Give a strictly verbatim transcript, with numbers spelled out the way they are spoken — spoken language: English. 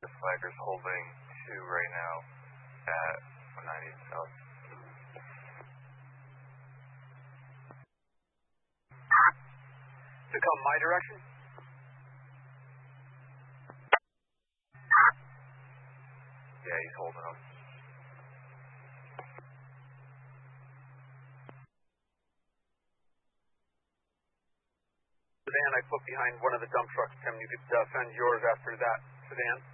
The flagger's holding two right now at one ninety south. To come my direction? Yeah, he's holding them. Sedan, I put behind one of the dump trucks, Tim. You could uh, send yours after that sedan.